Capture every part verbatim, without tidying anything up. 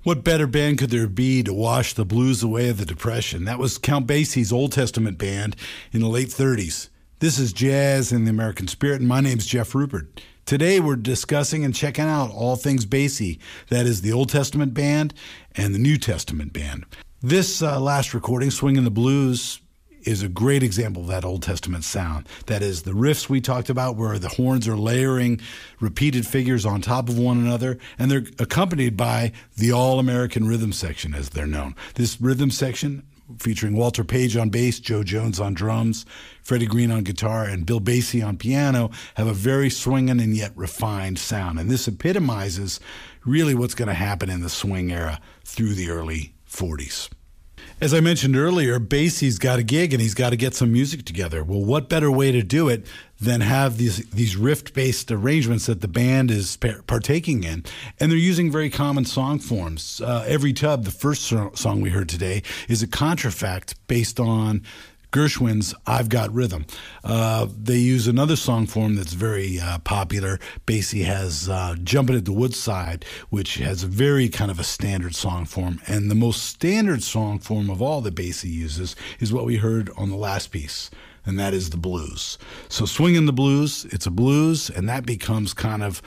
What better band could there be to wash the blues away of the Depression? That was Count Basie's Old Testament band in the late thirties. This is Jazz in the American Spirit, and my name's Jeff Rupert. Today we're discussing and checking out all things Basie. That is the Old Testament band and the New Testament band. This uh, last recording, Swingin' the Blues, is a great example of that Old Testament sound. That is the riffs we talked about where the horns are layering repeated figures on top of one another, and they're accompanied by the All-American Rhythm Section, as they're known. This rhythm section, featuring Walter Page on bass, Joe Jones on drums, Freddie Green on guitar, and Bill Basie on piano, have a very swinging and yet refined sound. And this epitomizes really what's going to happen in the swing era through the early forties. As I mentioned earlier, Basie's got a gig and he's got to get some music together. Well, what better way to do it than have these these riff-based arrangements that the band is par- partaking in? And they're using very common song forms. Uh, Every Tub, the first so- song we heard today, is a contrafact based on Gershwin's I've Got Rhythm. Uh, they use another song form that's very uh, popular. Basie has uh, Jumpin' at the Woodside, which has a very kind of a standard song form. And the most standard song form of all that Basie uses is what we heard on the last piece, and that is the blues. So Swingin' the Blues, it's a blues, and that becomes kind of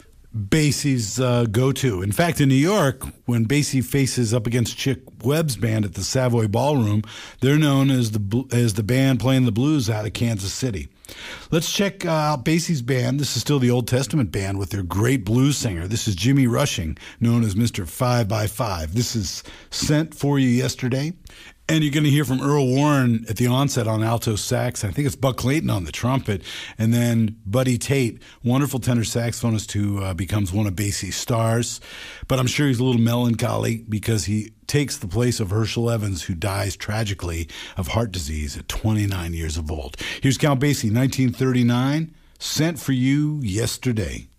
Basie's uh, go-to. In fact, in New York, when Basie faces up against Chick Webb's band at the Savoy Ballroom, they're known as the as the band playing the blues out of Kansas City. Let's check out Basie's band. This is still the Old Testament band with their great blues singer. This is Jimmy Rushing, known as Mister Five by Five. This is Sent For You Yesterday. And you're going to hear from Earl Warren at the onset on alto sax. I think it's Buck Clayton on the trumpet. And then Buddy Tate, wonderful tenor saxophonist who uh, becomes one of Basie's stars. But I'm sure he's a little melancholy because he takes the place of Herschel Evans, who dies tragically of heart disease at twenty-nine years of old. Here's Count Basie, nineteen thirty-nine, Sent For You Yesterday.